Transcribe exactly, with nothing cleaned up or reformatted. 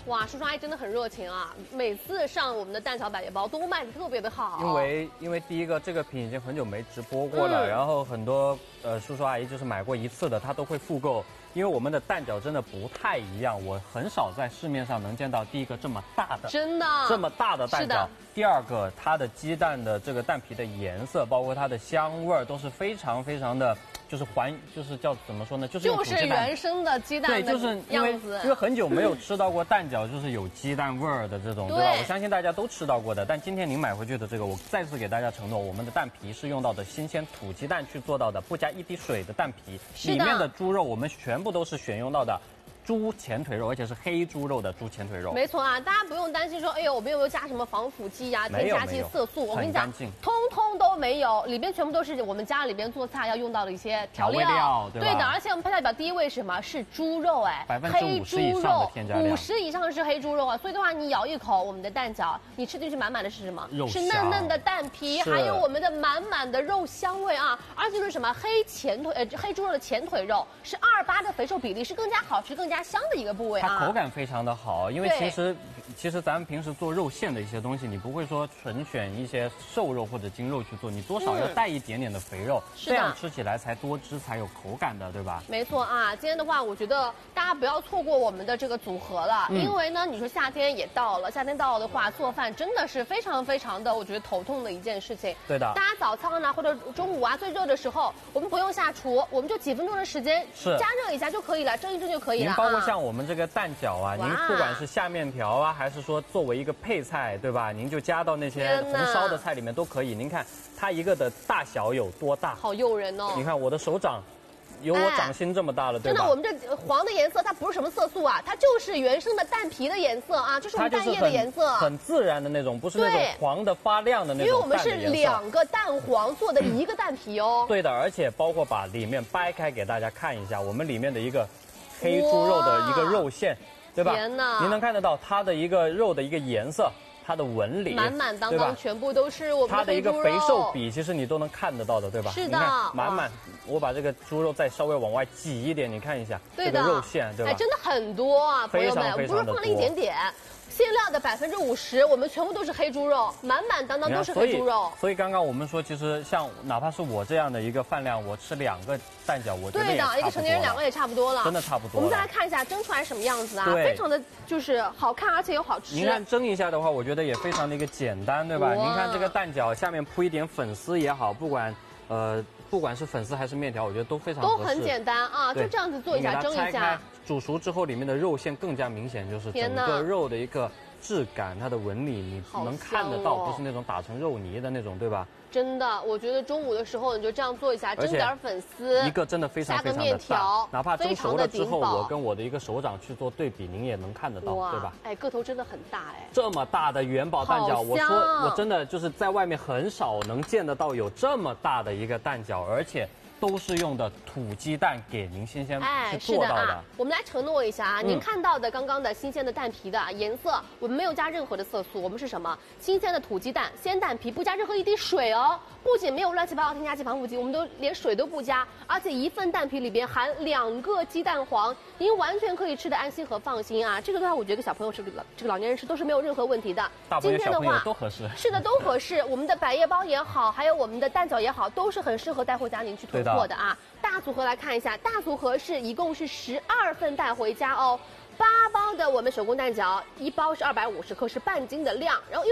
哇，叔叔阿姨真的很热情啊！每次上我们的蛋饺百叶包都卖的特别的好。 因为因为第一个这个品已经很久没直播过了，嗯、然后很多呃叔叔阿姨就是买过一次的，他都会复购。因为我们的蛋饺真的不太一样，我很少在市面上能见到第一个这么大的， 真的这么大的蛋饺。第二个，它的鸡蛋的这个蛋皮的颜色，包括它的香味儿，都是非常非常的。就是还就是叫怎么说呢？就是就是原生的鸡蛋的对，就是因为因为很久没有吃到过蛋饺，就是有鸡蛋味儿的这种，对吧？我相信大家都吃到过的。但今天您买回去的这个，我再次给大家承诺，我们的蛋皮是用到的新鲜土鸡蛋去做到的，不加一滴水的蛋皮。里面的猪肉我们全部都是选用到的。猪前腿肉，而且是黑猪肉的猪前腿肉。 没错啊，大家不用担心说，哎呦，我们有没有加什么防腐剂呀、添加剂、色素？我跟你讲，通通都没有，里边全部都是我们家里边做菜要用到的一些调料。 调味料，对吧？ 对的，而且我们配料表第一位是什么？是猪肉，哎， 百分之五十以上的添加量， 五十以上是黑猪肉啊。所以的话，你咬一口我们的蛋饺，你吃进去满满的是什么？ 肉是嫩嫩的蛋皮，还有我们的满满的肉香味啊。而且是什么？黑前腿，呃，黑猪肉的前腿肉是二八的肥瘦比例，是更加好吃、更加香的一个部位。 它口感非常的好，因为其实其实咱们平时做肉馅的一些东西，你不会说纯选一些瘦肉或者精肉去做，你多少要带一点点的肥肉，嗯、这样吃起来才多汁才有口感的，对吧？ 没错啊，今天的话，我觉得大家不要错过我们的这个组合了，嗯、因为呢，你说夏天也到了，夏天到了的话，做饭真的是非常非常的，我觉得头痛的一件事情。 对的， 大家早餐呢或者中午啊最热的时候，我们不用下厨，我们就几分钟的时间是加热一下就可以了，蒸一蒸就可以了。 您包括像我们这个蛋饺啊，您不管是下面条啊，还是说作为一个配菜，对吧？您就加到那些红烧的菜里面都可以。您看它一个的大小有多大？ 好诱人哦！ 你看我的手掌。有我掌心这么大了，对吧？ 真的，我们这黄的颜色它不是什么色素啊，它就是原生的蛋皮的颜色啊，就是我们蛋液的颜色， 很自然的那种，不是那种黄的发亮的那种。 因为我们是两个蛋黄做的一个蛋皮哦。 对的，而且包括把里面掰开给大家看一下，我们里面的一个黑猪肉的一个肉馅，对吧？ 天哪！ 您能看得到它的一个肉的一个颜色。它的纹理满满当当，全部都是我们的它的一个肥瘦比，其实你都能看得到的，对吧？ 是的， 满满。我把这个猪肉再稍微往外挤一点，你看一下这个肉馅，对吧？ 哎，真的很多啊，朋友们，不是放了一点点。馅料的百分之五十，我们全部都是黑猪肉，满满当当都是黑猪肉。 所以刚刚我们说，其实像哪怕是我这样的一个饭量，我吃两个蛋饺，我觉得对的，一个成年人两个也差不多了， 真的差不多。 我们再来看一下蒸出来什么样子啊，非常的就是好看，而且又好吃。 您看蒸一下的话，我觉得也非常的一个简单，对吧？您看这个蛋饺下面铺一点粉丝也好，不管呃不管是粉丝还是面条，我觉得都非常合适， 都很简单啊，就这样子做一下，蒸一下。 煮熟之后，里面的肉馅更加明显，就是整个肉的一个质感，它的纹理你能看得到，不是那种打成肉泥的那种，对吧？ 真的，我觉得中午的时候你就这样做一下，蒸点粉丝， 一个真的非常非常的大，哪怕蒸熟了之后，我跟我的一个手掌去做对比，您也能看得到，对吧？ 哎，个头真的很大哎， 这么大的元宝蛋饺，我说我真的就是在外面很少能见得到有这么大的一个蛋饺，而且。都是用的土鸡蛋给您新鲜去做到的。 哎，是的啊，我们来承诺一下啊，嗯、您看到的刚刚的新鲜的蛋皮的颜色，我们没有加任何的色素，我们是什么？新鲜的土鸡蛋，鲜蛋皮，不加任何一滴水哦。不仅没有乱七八糟添加剂、防腐剂，我们都连水都不加，而且一份蛋皮里边含两个鸡蛋黄，您完全可以吃得安心和放心啊。这个的话，我觉得小朋友吃，这个老年人吃都是没有任何问题的。 大部分小朋友都合适。 是的，都合适。我们的百叶包也好，还有我们的蛋饺也好，都是很适合带回家您去囤货的啊。大组合来看一下，大组合是一共是十二份带回家哦，八包的我们手工蛋饺，一包是二百五十克，是半斤的量，然后。